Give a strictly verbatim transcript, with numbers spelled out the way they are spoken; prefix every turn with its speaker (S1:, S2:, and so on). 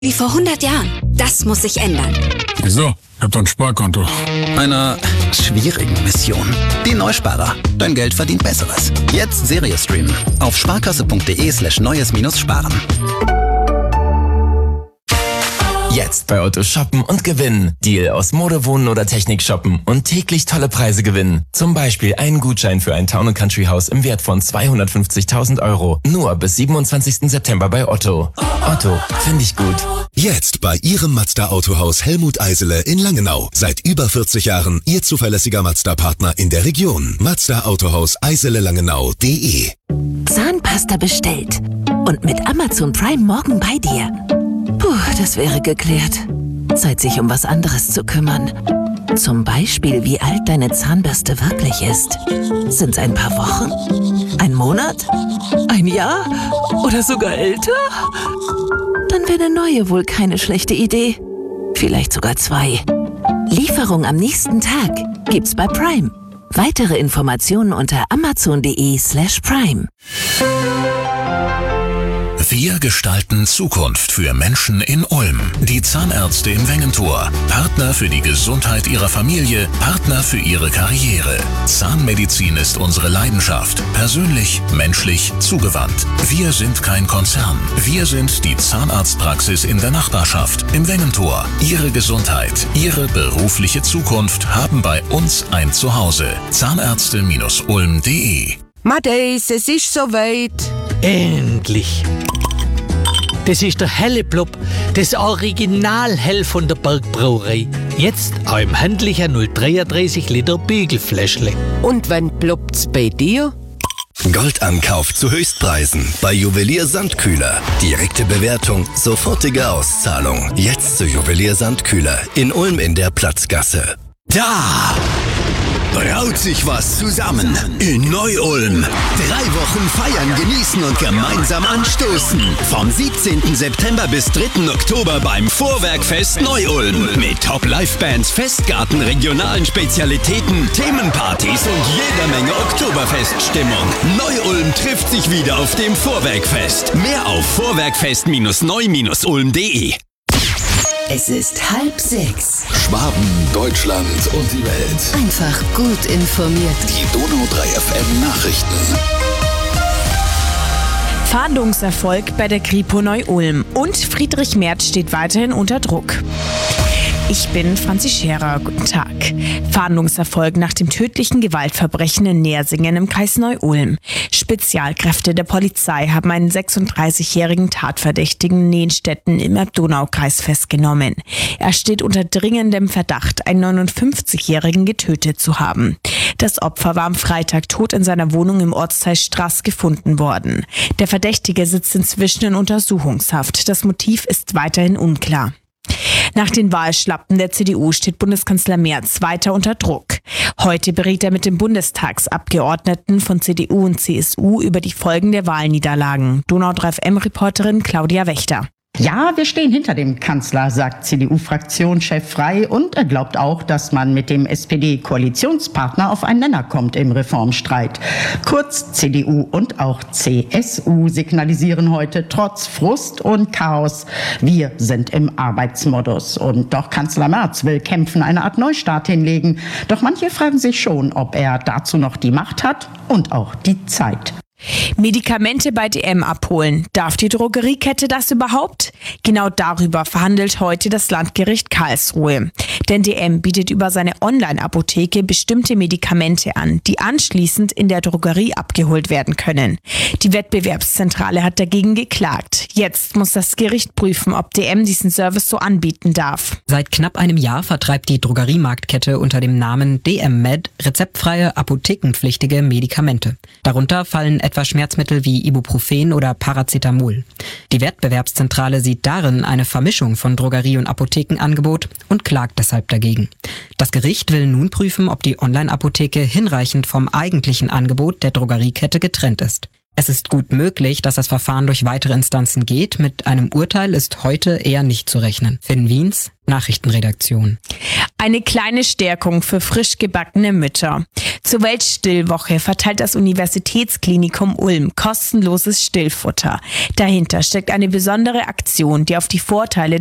S1: Wie vor hundert Jahren. Das muss sich ändern.
S2: Wieso? Ich hab doch ein Sparkonto.
S3: Einer schwierigen Mission. Die Neusparer. Dein Geld verdient Besseres. Jetzt Serie streamen. Auf sparkasse.de slash neues minus sparen.
S4: Jetzt bei Otto shoppen und gewinnen. Deal aus Mode, Wohnen oder Technik shoppen und täglich tolle Preise gewinnen. Zum Beispiel einen Gutschein für ein Town and Country Haus im Wert von zweihundertfünfzigtausend Euro. Nur bis siebenundzwanzigsten September bei Otto. Otto, finde ich gut.
S5: Jetzt bei Ihrem Mazda-Autohaus Helmut Eisele in Langenau. Seit über vierzig Jahren Ihr zuverlässiger Mazda-Partner in der Region. Mazda-Autohaus Eisele Langenau punkt de.
S6: Zahnpasta bestellt. Und mit Amazon Prime morgen bei dir. Puh, das wäre geklärt. Zeit, sich um was anderes zu kümmern. Zum Beispiel, wie alt deine Zahnbürste wirklich ist. Sind's ein paar Wochen? Ein Monat? Ein Jahr? Oder sogar älter? Dann wäre eine neue wohl keine schlechte Idee. Vielleicht sogar zwei. Lieferung am nächsten Tag gibt's bei Prime. Weitere Informationen unter amazon.de slash prime.
S5: Wir gestalten Zukunft für Menschen in Ulm. Die Zahnärzte im Wengentor. Partner für die Gesundheit ihrer Familie, Partner für ihre Karriere. Zahnmedizin ist unsere Leidenschaft. Persönlich, menschlich, zugewandt. Wir sind kein Konzern. Wir sind die Zahnarztpraxis in der Nachbarschaft. Im Wengentor. Ihre Gesundheit, Ihre berufliche Zukunft haben bei uns ein Zuhause. Zahnärzte Ulm punkt de.
S7: Madeis, es ist soweit.
S8: Endlich! Das ist der Helleblub, das Original-Hell von der Bergbrauerei. Jetzt auch im handlichen null Komma dreiunddreißig Liter Bügelfläschle.
S7: Und wann ploppt's bei dir?
S5: Goldankauf zu Höchstpreisen bei Juwelier Sandkühler. Direkte Bewertung, sofortige Auszahlung. Jetzt zu Juwelier Sandkühler in Ulm in der Platzgasse.
S9: Da braut sich was zusammen in Neu-Ulm. Drei Wochen feiern, genießen und gemeinsam anstoßen. Vom siebzehnten September bis dritten Oktober beim Vorwerkfest Neu-Ulm. Mit Top-Live-Bands, Festgarten, regionalen Spezialitäten, Themenpartys und jeder Menge Oktoberfeststimmung. Neu-Ulm trifft sich wieder auf dem Vorwerkfest. Mehr auf vorwerkfest Neu Ulm punkt de.
S6: Es ist halb sechs.
S5: Schwaben, Deutschland und die Welt.
S6: Einfach gut informiert.
S5: Die Donau drei F M Nachrichten.
S10: Fahndungserfolg bei der Kripo Neu-Ulm. Und Friedrich Merz steht weiterhin unter Druck. Ich bin Franzi Scherer. Guten Tag. Fahndungserfolg nach dem tödlichen Gewaltverbrechen in Nersingen im Kreis Neu-Ulm. Spezialkräfte der Polizei haben einen sechsunddreißigjährigen Tatverdächtigen in Nenstetten im Elb-Donau-Kreis festgenommen. Er steht unter dringendem Verdacht, einen neunundfünfzigjährigen getötet zu haben. Das Opfer war am Freitag tot in seiner Wohnung im Ortsteil Straß gefunden worden. Der Verdächtige sitzt inzwischen in Untersuchungshaft. Das Motiv ist weiterhin unklar. Nach den Wahlschlappen der C D U steht Bundeskanzler Merz weiter unter Druck. Heute berät er mit den Bundestagsabgeordneten von C D U und C S U über die Folgen der Wahlniederlagen. Donau drei F M-Reporterin Claudia Wächter.
S11: Ja, wir stehen hinter dem Kanzler, sagt C D U-Fraktionschef Frey, und er glaubt auch, dass man mit dem S P D-Koalitionspartner auf einen Nenner kommt im Reformstreit. Kurz, C D U und auch C S U signalisieren heute trotz Frust und Chaos, wir sind im Arbeitsmodus. Und doch Kanzler Merz will kämpfen, eine Art Neustart hinlegen. Doch manche fragen sich schon, ob er dazu noch die Macht hat und auch die Zeit.
S10: Medikamente bei D M abholen. Darf die Drogeriekette das überhaupt? Genau darüber verhandelt heute das Landgericht Karlsruhe. Denn D M bietet über seine Online-Apotheke bestimmte Medikamente an, die anschließend in der Drogerie abgeholt werden können. Die Wettbewerbszentrale hat dagegen geklagt. Jetzt muss das Gericht prüfen, ob D M diesen Service so anbieten darf.
S12: Seit knapp einem Jahr vertreibt die Drogeriemarktkette unter dem Namen D M Med rezeptfreie, apothekenpflichtige Medikamente. Darunter fallen etwa Schmerzmittel wie Ibuprofen oder Paracetamol. Die Wettbewerbszentrale sieht darin eine Vermischung von Drogerie- und Apothekenangebot und klagt deshalb dagegen. Das Gericht will nun prüfen, ob die Online-Apotheke hinreichend vom eigentlichen Angebot der Drogeriekette getrennt ist. Es ist gut möglich, dass das Verfahren durch weitere Instanzen geht. Mit einem Urteil ist heute eher nicht zu rechnen. Finn Wiens, Nachrichtenredaktion.
S10: Eine kleine Stärkung für frisch gebackene Mütter. Zur Weltstillwoche verteilt das Universitätsklinikum Ulm kostenloses Stillfutter. Dahinter steckt eine besondere Aktion, die auf die Vorteile